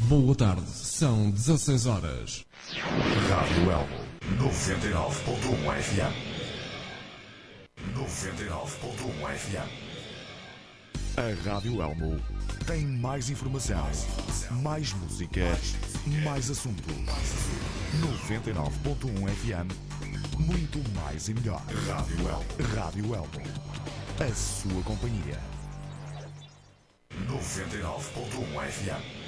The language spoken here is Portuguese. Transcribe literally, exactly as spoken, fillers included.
Boa tarde, são dezasseis horas. Rádio Elmo, noventa e nove ponto um F M. noventa e nove ponto um F M. A Rádio Elmo tem mais informação, mais música, mais assuntos. noventa e nove ponto um F M, muito mais e melhor. Rádio Elmo. Rádio Elmo, a sua companhia. noventa e nove ponto um F M.